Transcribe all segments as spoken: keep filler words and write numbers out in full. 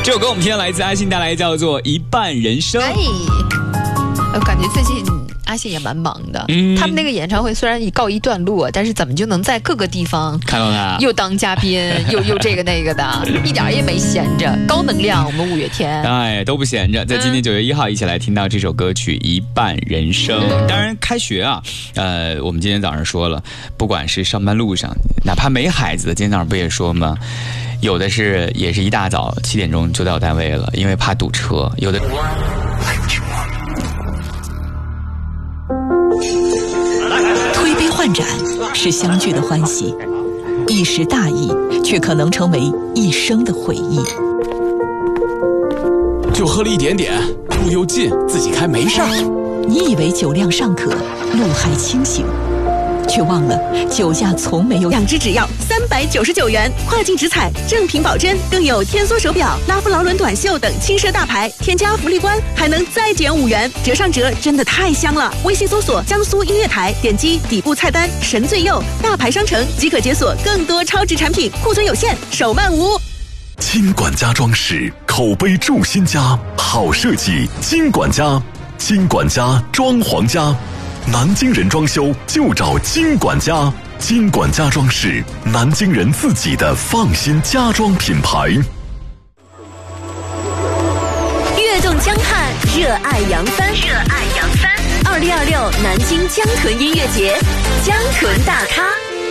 这首歌我们听到来自阿信带来叫做《一半人生》。 哎，我感觉最近阿信也蛮忙的、嗯、他们那个演唱会虽然已告一段落，但是怎么就能在各个地方看到他又当嘉宾又又这个那个的，一点也没闲着，高能量。我们五月天哎都不闲着，在今天九月一号一起来听到这首歌曲《一半人生》。当然开学啊，呃，我们今天早上说了，不管是上班路上，哪怕没孩子的，今天早上不也说吗？有的是也是一大早七点钟就到单位了，因为怕堵车。有的推杯换盏是相聚的欢喜，一时大意却可能成为一生的回忆。 就喝了一点点，路又近，自己开没事儿。 你以为酒量尚可，路还清醒，却忘了酒驾从没有。 两支只要三百九十九元，跨境直采，正品保真，更有天梭手表、拉夫劳伦短袖等轻奢大牌，添加福利关还能再减五元，折上折，真的太香了！微信搜索江苏音乐台，点击底部菜单神最右大牌商城即可解锁更多超值产品，库存有限，手慢无。 金管家装饰，口碑筑新家，好设计金管家，金管家装潢家，南京人装修就找金管家，金管家装饰，南京人自己的放心家装品牌。 跃动江汉，热爱扬帆，热爱扬帆。二零二六南京江豚音乐节，江豚大咖。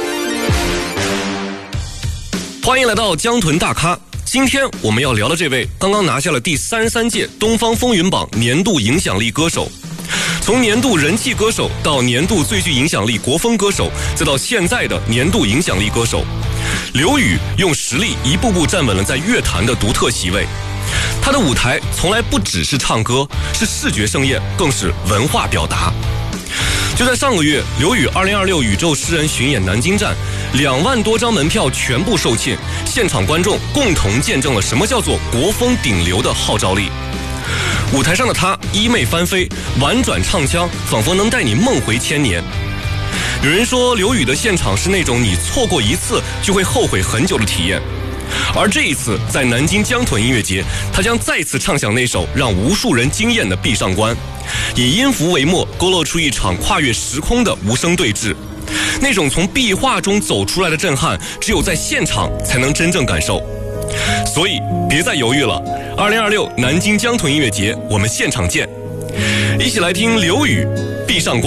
欢迎来到江豚大咖。今天我们要聊的这位，刚刚拿下了第三十三届东方风云榜年度影响力歌手。从年度人气歌手到年度最具影响力国风歌手，再到现在的年度影响力歌手，刘宇用实力一步步站稳了在乐坛的独特席位。他的舞台从来不只是唱歌，是视觉盛宴，更是文化表达。就在上个月，刘宇二零二六宇宙诗人巡演南京站，两万多张门票全部售罄，现场观众共同见证了什么叫做国风顶流的号召力。舞台上的他衣袂翻飞，婉转唱腔，仿佛能带你梦回千年。有人说刘宇的现场是那种你错过一次就会后悔很久的体验，而这一次在南京江豚音乐节，他将再次唱响那首让无数人惊艳的《壁上观》，以音符为墨，勾勒出一场跨越时空的无声对峙。那种从壁画中走出来的震撼，只有在现场才能真正感受。所以别再犹豫了，二零二六南京江豚音乐节，我们现场见！一起来听刘宇《壁上观》。